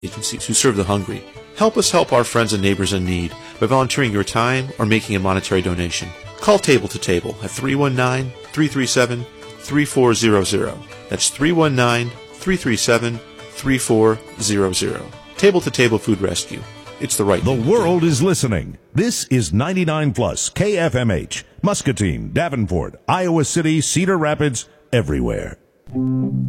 agencies who serve the hungry. Help us help our friends and neighbors in need by volunteering your time or making a monetary donation. Call Table to Table at 319-337-3400. That's 319-337-3400. Table to Table Food Rescue. It's the right thing. The world is listening. This is 99 Plus KFMH, Muscatine, Davenport, Iowa City, Cedar Rapids, everywhere.